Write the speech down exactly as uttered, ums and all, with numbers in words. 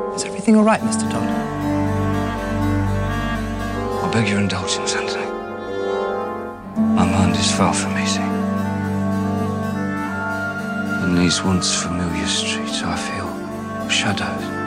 Is everything all right, Mister Todd? I beg your indulgence, Anthony. My mind is far from easy. In these once familiar streets, I feel shadows.